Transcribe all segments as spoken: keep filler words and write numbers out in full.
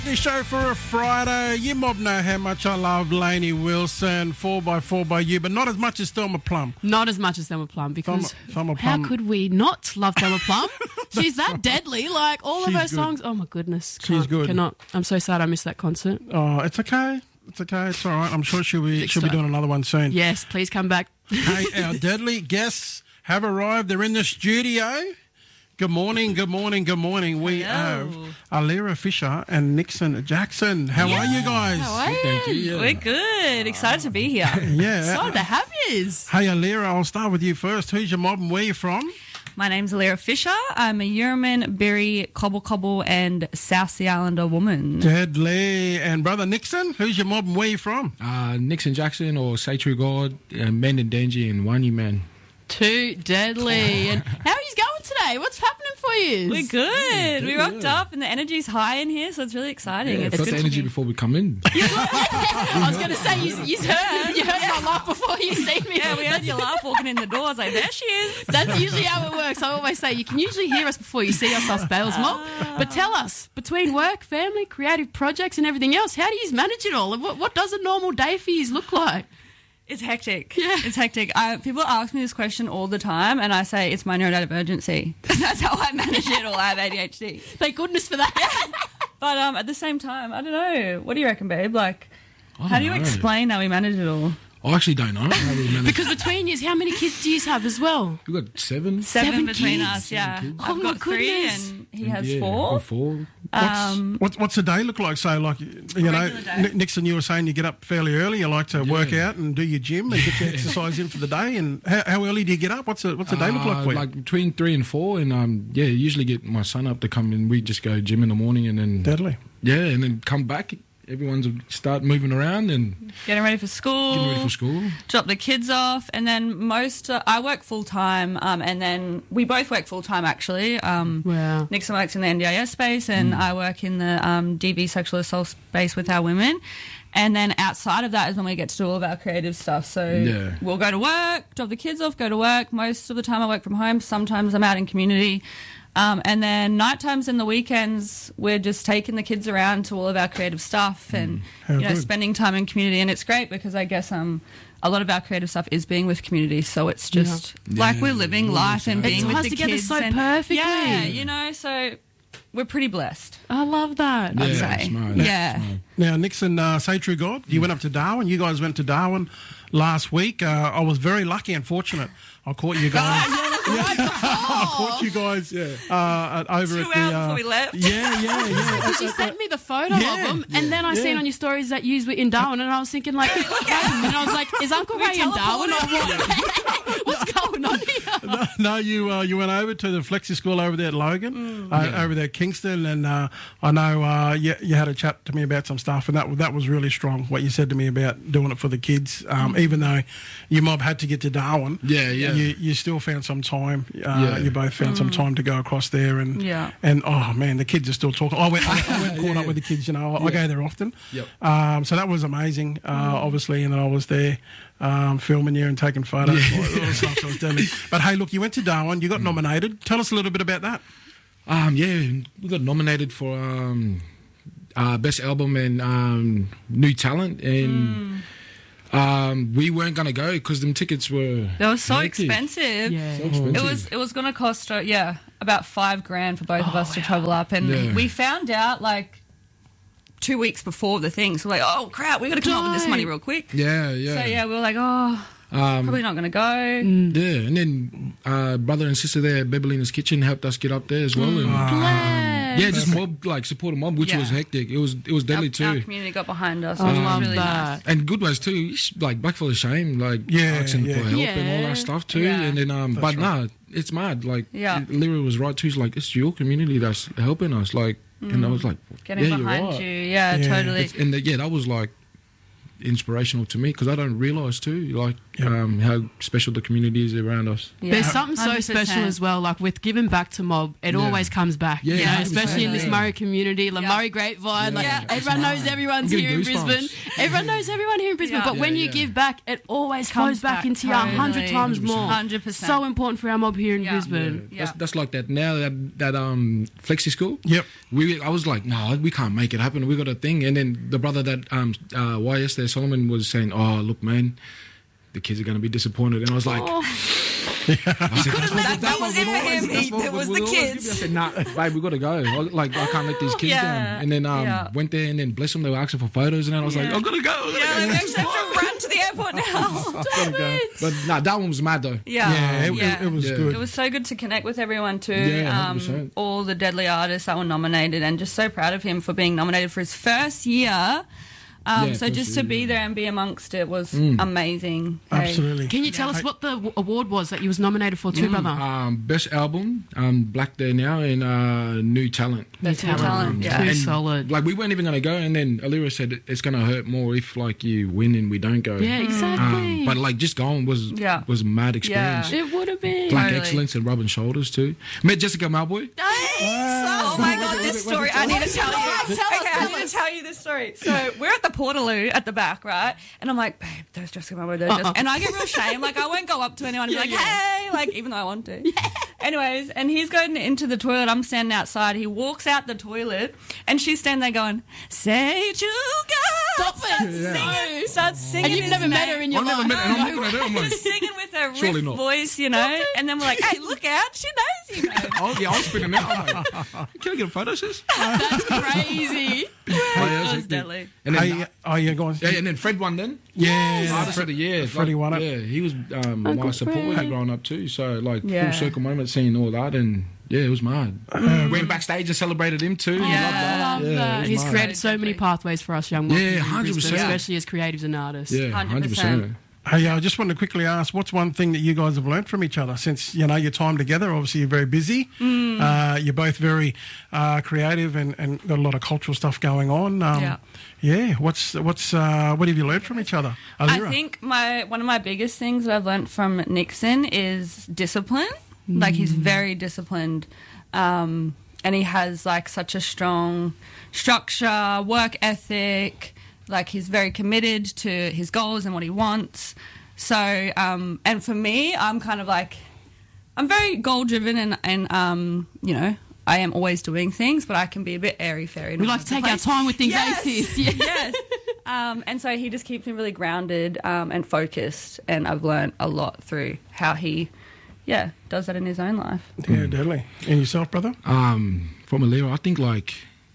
The show for a Friday. You mob know how much I love Lainey Wilson, four by four by you, but not as much as Thelma Plum. Not as much as Thelma Plum, because Thelma, Thelma how Plum. could we not love Thelma Plum? She's that deadly. Like, all She's of her good. songs. Oh, my goodness. She's Can't- good. Cannot. I'm so sad I missed that concert. Oh, it's okay. It's okay. It's all right. I'm sure she'll be, Next she'll be time. doing another one soon. Yes, please come back. Hey, our deadly guests have arrived. They're in the studio. Good morning, good morning, good morning. We Hello. have Alira Fisher and Nixon Jackson. How are you guys? How are you? Thank you. Yeah. We're good. Excited to be here. Yeah. Excited to have yous. Hey, Alira, I'll start with you first. Who's your mob and where you from? My name's Alira Fisher. I'm a Yeoman, Berry, Cobble Cobble and South Sea Islander woman. Deadly. And brother Nixon, who's your mob and where you from? Uh, Nixon Jackson or Say True God, uh, Men in Danger and Wani Man. Too deadly. And how are you going today? What's happening for you? We're good. We Yeah. rocked up and the energy's high in here, so it's really exciting. Yeah, it's felt good the to energy be- before we come in. I was going to say, you, you heard, you heard my laugh before you seen me. Yeah, we heard you laugh walking in the door. I was like, there she is. That's usually how it works. I always say you can usually hear us before you see us, us Bales Mob. But tell us, between work, family, creative projects and everything else, how do you manage it all? And What, what does a normal day for you look like? It's hectic. Yeah. It's hectic. I, people ask me this question all the time, and I say it's my neurodivergency. That's how I manage it all. I have A D H D. Thank goodness for that. But um, at the same time, I don't know. What do you reckon, babe? Like, I how do don't you know. explain how we manage it all? I actually don't know. How we manage. Because between you, how many kids do you have as well? We've got seven. Seven, Seven between kids? us, yeah. Seven kids. I've Oh my got three, goodness. and he has Yeah, four. or four. What's, Um, what's, what's the day look like? So, like, you know, regular day. N- Nixon, you were saying you get up fairly early. You like to work Yeah. out and do your gym and get your exercise in for the day. And how, how early do you get up? What's the, what's the day look like Uh, for you? like between three and four, and um, yeah, usually get my son up to come and we just go gym in the morning, and then Deadly. yeah, and then come back. Everyone's start moving around and Getting ready for school. getting ready for school. Drop the kids off, and then most uh, I work full time, um, and then we both work full time actually. Um, Wow. Nixon works in the N D I S space, and I work in the um, D V sexual assault space with our women. And then outside of that is when we get to do all of our creative stuff. So Yeah. we'll go to work, drop the kids off, go to work. Most of the time I work from home. Sometimes I'm out in community. Um, and then night times and the weekends, we're just taking the kids around to all of our creative stuff and How you know good. spending time in community. And it's great because I guess um, a lot of our creative stuff is being with community. So it's just Yeah. like Yeah, we're living it life and It being with ties the together kids. so and, perfectly. Yeah, you know, so we're pretty blessed. I love that. Yeah, I'd say. smart. Yeah. Smart. Now, Nixon, uh, say true God, you went up to Darwin. You guys went to Darwin last week. Uh, I was very lucky and fortunate. I caught you guys. I caught you guys uh, over Two at the. hours Uh, before we left. Yeah, yeah, yeah. She sent me the photo Yeah, of them, and then I yeah. seen on your stories that you were in Darwin, and I was thinking like, what happened? And I was like, is Uncle Ray in Darwin or what? What's going on here? no, no, you uh, you went over to the Flexi School over there at Logan, uh, Yeah. over there at Kingston, and uh, I know uh, you, you had a chat to me about some stuff, and that that was really strong. What you said to me about doing it for the kids, um, even though your mob had to get to Darwin, Yeah, yeah. you, you still found some time. Uh, Yeah. You both found some time to go across there, and Yeah. and oh man, the kids are still talking. I went, I, I went caught up with the kids. You know, I, I go there often. Yep. Um, so that was amazing, uh, obviously, and then I was there. Um, filming you and taking photos, all the stuff I was doing. But hey, look, you went to Darwin, you got nominated. Tell us a little bit about that. Um, yeah, we got nominated for um, uh, best album and um, new talent, and um, we weren't gonna go because them tickets were They were so hectic. expensive. Yeah. So expensive. It was it was going to cost uh, yeah about five grand for both of us to travel up, and Yeah. we found out like two weeks before the thing. So we're like, oh crap, we got to come up with this money real quick. Yeah, yeah. So yeah, we were like, oh, Um, probably not going to go. yeah, and then uh, brother and sister there at Bebelina's Kitchen helped us get up there as well. And, Bless. yeah, just mob like support a mob, which Yeah. was hectic. It was it was deadly Our, our too. community got behind us. I which was love really that. And good ways too, it's like back full of shame, like Yeah, asking yeah. for help and all Yeah. that stuff too. Yeah. And then, um, That's but nah, it's mad. Like, Yeah. Lyra was right too. It's like it's your community that's helping us. Like, and I was like, Getting yeah, behind you're right. you. Yeah, Yeah. totally. It's, and the, yeah, that was like, inspirational to me because I don't realise too like um, how special the community is around us. Yeah. There's something so one hundred percent. special as well, like with giving back to Mob, it Yeah. always comes back. Yeah, you know, one hundred percent, especially in this yeah. Murray community, the Yeah. Murray Grapevine. Like Yeah. everyone knows everyone's I'm here in getting Brisbane. goosebumps. Everyone knows everyone here in Brisbane. Yeah. But when Yeah, you yeah. give back, it always Comes flows back, back into you a hundred totally. times more. one hundred percent. So important for our mob here in Yeah. Brisbane. Yeah. That's, that's like that now that that um flexi school. Yep. We I was like, no, we can't make it happen. We got a thing, and then the brother that um uh, Y S there, Solomon, was saying, oh look, man, the kids are going to be disappointed, and I was like. Oh. I said, that's what- that was it for him. that's He- what it was we'll the always kids. give you. I said, nah, babe, we got to go. I- Like, I can't let these kids Yeah. down. And then um, Yeah. went there, and then bless them, they were asking for photos, and then I was like, Yeah. I've got to go. I've Yeah, got we to actually have to run to the airport now. go. I've got to go. But nah, that one was mad though. Yeah. Yeah, it, Yeah. it, it was Yeah. good. It was so good to connect with everyone too. Yeah, um, one hundred percent. all the deadly artists that were nominated, and just so proud of him for being nominated for his first year. Um, Yeah, so first just year, to be yeah. there and be amongst it was Mm. amazing. Hey. Absolutely. Can you tell us what the w- award was that you was nominated for too, brother? Um, best album, um, Black there now, and uh, new talent. Best new talent. talent, yeah. Too And, solid. Like we weren't even going to go, and then Alira said it's going to hurt more if like you win and we don't go. Yeah, exactly. Um, but like just going was Yeah. was a mad experience. Yeah. it would have been. Black Totally. excellence and rubbing shoulders too. Met Jessica Malboy. Oh my god, this story! I need to tell you. Tell us, okay, tell I need us. to tell you this story. So we're at the Portaloo at the back, right? And I'm like, babe, there's Jessica Malboy, there's Jessica. And I get real shame. Like I won't go up to anyone and be like, hey, like even though I want to. Anyways, and he's going into the toilet. I'm standing outside. He walks out the toilet, and she's standing there going, "Say to God." Stop it. Singing, starts singing. And you've his never met name. her in your I've never life. met, and I'm looking at her. I'm like, Just singing with her Surely riff not. voice, you know. And then we're like, "Hey, look out! She knows you." Babe. oh yeah, I was spinning out. I'm like, can I get a photo, sis? That's crazy. Oh, yeah, That was hectic. deadly. And then, Hey, oh, yeah, go on. yeah, and then Fred won then. Yeah, Artist of the year. Freddie like, won it. Yeah, he was um, Uncle my support Fred. growing up too. So like Yeah. full circle moment, seeing all that, and yeah, it was mad. Went backstage and celebrated him too. Yeah. I love Yeah, that. it was He's mad. created so many pathways for us young ones. Yeah, in one hundred Brisbane, percent. especially as creatives and artists. Yeah, one hundred hundred percent. percent. Hey, I just wanted to quickly ask, what's one thing that you guys have learnt from each other since, you know, your time together? Obviously, you're very busy. Uh, you're both very uh, creative and, and got a lot of cultural stuff going on. Um, Yeah. Yeah. What's, what's, uh, what have you learnt from each other? Alira? I think my one of my biggest things that I've learned from Nixon is discipline. Like he's very disciplined, um, and he has like such a strong structure, work ethic. Like he's very committed to his goals and what he wants. So, um, and for me, I'm kind of like, I'm very goal driven, and and um, you know, I am always doing things, but I can be a bit airy fairy. We like to take our time with things, Yes. eh, sis? Yeah. Yes. Um, and so he just keeps me really grounded um, and focused. And I've learned a lot through how he, yeah, does that in his own life. Yeah, deadly. And yourself, brother? Um, from Alira, I think like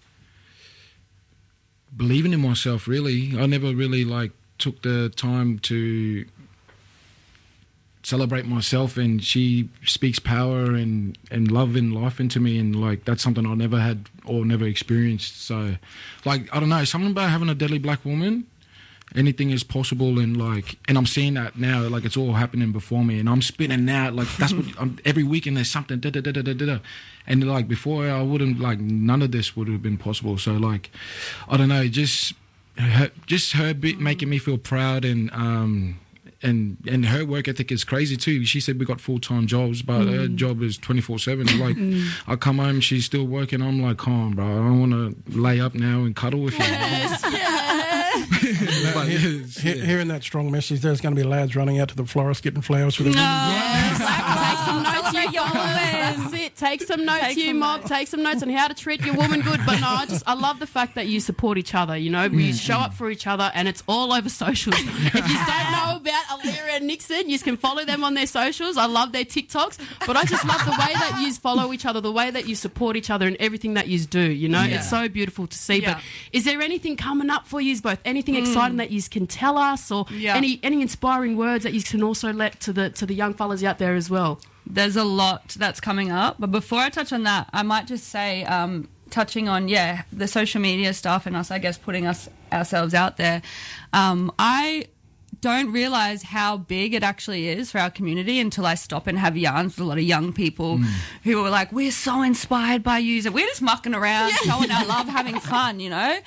believing in myself. Really, I never really like took the time to celebrate myself, and she speaks power and and love in life into me, and like that's something I never had or never experienced. So, like I don't know, something about having a deadly black woman. Anything is possible, and like, and I'm seeing that now. Like it's all happening before me, and I'm spinning out. Like that's what I'm, every weekend there's something. Da, da, da, da, da, da. And like before, I wouldn't like none of this would have been possible. So like, I don't know, just her, just her bit making me feel proud, and um and and her work ethic is crazy too. She said we got full time jobs, but Mm. her job is twenty four seven. Like I come home, she's still working. I'm like, come on, bro, I don't want to lay up now and cuddle with you. But, yes, He- yeah. Hearing that strong message, there's going to be lads running out to the florist getting flowers for the women. Yes, take some notes, you followers. That's it. Take some notes, Take you some mob. notes. Take some notes on how to treat your woman good. But no, I just I love the fact that you support each other. You know, you show up for each other, and it's all over socials. If you don't know about Alira and Nixon, you can follow them on their socials. I love their TikToks, but I just love the way that you follow each other, the way that you support each other, and everything that you do. You know, it's so beautiful to see. Yeah. But is there anything coming up for you both? Anything exciting that you can tell us, or Yeah. any any inspiring words that you can also let to the to the young fellas out there as well? There's a lot that's coming up, but before I touch on that, I might just say, um, touching on yeah the social media stuff and us, I guess, putting us ourselves out there. Um, I don't realize how big it actually is for our community until I stop and have yarns with a lot of young people who are like, we're so inspired by you. So we're just mucking around, showing our love, having fun, you know.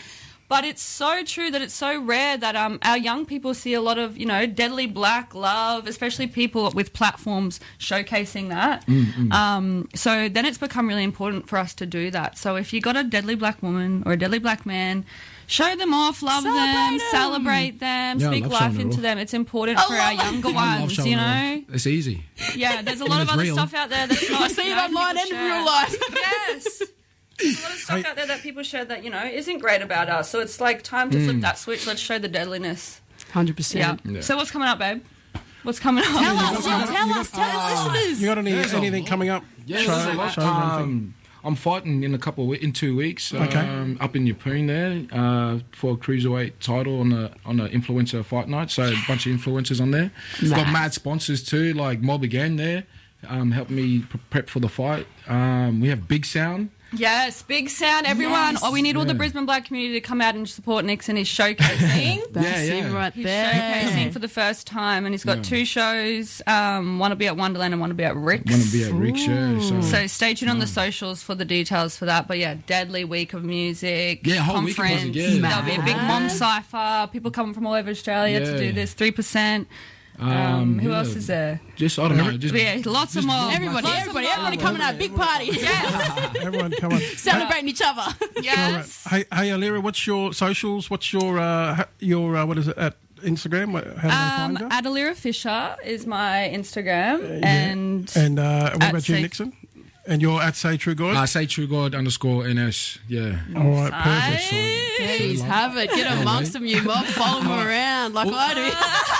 But it's so true that it's so rare that um, our young people see a lot of, you know, deadly black love, especially people with platforms showcasing that. Mm-hmm. Um, so then it's become really important for us to do that. So if you got a deadly black woman or a deadly black man, show them off, love Celebrate them, them. celebrate them, Yeah, I speak love life showing it into off. them. It's important I for our love younger I love ones, showing you it know? off. It's easy. Yeah, there's a When lot of it's other real. stuff out there that's not. I see you it know, online people and in share. real life. Yes. There's a lot of stuff out there that people share that, you know, isn't great about us. So it's like time to flip that switch. Let's show the deadliness. one hundred percent. Yeah. Yeah. So what's coming up, babe? What's coming up? Tell us, yeah, tell us, tell the listeners. You got any There's a anything lot. coming up? Yeah, Show- there's a lot. shows or anything? Um, I'm fighting in a couple of we- in two weeks. Okay. Um, up in Yeppoon there uh, for a cruiserweight title on the on the influencer fight night. So a bunch of influencers on there. Got Nice. mad sponsors too, like Mob Again there, um, helping me pre- prep for the fight. Um, we have Big Sound. Yes, big sound, everyone. Yes. Oh, we need all the Yeah. Brisbane black community to come out and support Nixon. He's showcasing. That's Yeah, it yeah. right He's there. showcasing for the first time, and he's got Yeah. two shows. Um, one will be at Wonderland and one will be at Rick's. Want to be at Rick's show. So, So stay tuned on the socials for the details for that. But yeah, deadly week of music. Yeah, whole week of conference. music, yeah. There'll be a big Mad. mom cipher. People coming from all over Australia to Yeah. do this. Three percent. Um, who yeah. else is there? Just I don't know. Just Yeah, lots of more. Everybody, Lots of everybody, more. everybody coming out, big party. Yes. Everyone, come on. Celebrating each other. Yes. Hey, hey, Alira, what's your socials? What's your uh, ha- your uh, what is it at Instagram? What- How do Um, they find you? Adalira Fisher is my Instagram, and And uh, what at about you, Say- Nixon? And you're at Say True God. uh, say True God underscore N S. Yeah. All right, perfect. Please have it. Get amongst them, you mob. Follow them around like I do.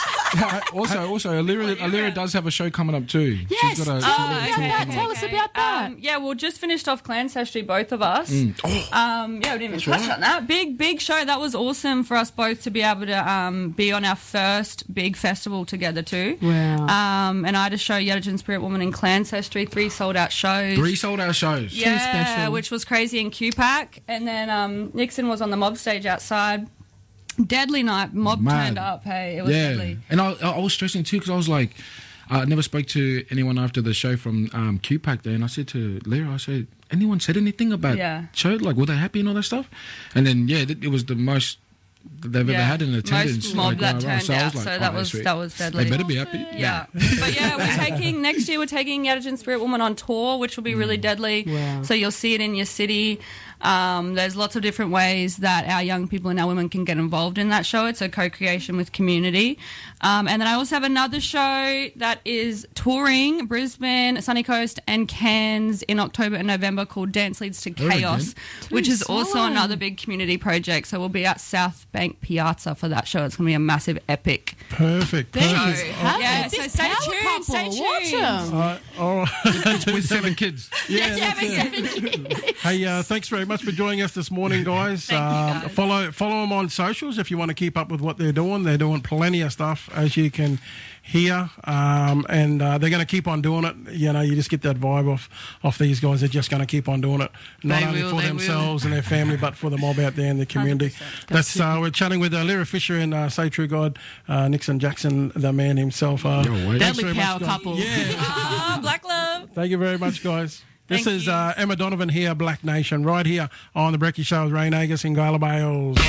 also, also, Alira, Alira does have a show coming up too. Yes. She's got a, Tell Oh, me okay, about that. okay, Tell us okay. about that. Um, yeah, well, just finished off Clan Sastry, both of us. Mm. Oh, Um, yeah, we didn't even touch on that. Big, big show. That was awesome for us both to be able to um, be on our first big festival together too. Wow. Um, and I had a show, Yadajin Spirit Woman in Clan Sastry, three sold out shows. three sold out shows. Yeah, special. which was crazy in Q PAC. And then um, Nixon was on the mob stage outside. Deadly night. Mob Mad. turned up. Hey, it was Yeah, deadly. and I, I was stressing too because I was like, I never spoke to anyone after the show from um, Q PAC there, and I said to Lyra, I said, anyone said anything about Yeah. show? Like, were they happy and all that stuff? And then yeah, it, it was the most they've ever had in attendance. Most mob like, that uh, turned so I out. like, so oh, that was sweet. that was deadly. They better be happy. Yeah. But yeah, we're taking next year we're taking Yadajin Spirit Woman on tour, which will be really deadly. Wow. So you'll see it in your city. Um, there's lots of different ways that our young people and our women can get involved in that show. It's a co-creation with community. Um, and then I also have another show that is touring Brisbane, Sunny Coast and Cairns in October and November called Dance Leads to Chaos, which is also exciting. another big community project. So we'll be at South Bank Piazza for that show. It's going to be a massive epic Perfect. There Perfect. you have Yeah, it. so This stay power tuned, couple. stay Watch tuned. 'em. All right. All right. With seven kids. Yeah, that's it. Hey, uh, thanks very much for joining us this morning, guys. Thank you, um, guys. Follow follow them on socials if you want to keep up with what they're doing. They're doing plenty of stuff, as you can hear, um, and uh, they're going to keep on doing it. You know, you just get that vibe off off these guys. They're just going to keep on doing it, not They only will, for they themselves and their family, but for the mob out there in the community. one hundred percent. That's uh, we're chatting with uh, Lyra Fisher and uh, Say True God, uh, Nixon Jackson, the man himself. Uh, Yo, wait. thanks Deadly very much, power guys. couple. Yeah. Ah, Black Love. Thank you very much, guys. This Thank is you. uh, Emma Donovan here, Black Nation, right here on the Brekkie Show with Ray Nagus and Gala Bales.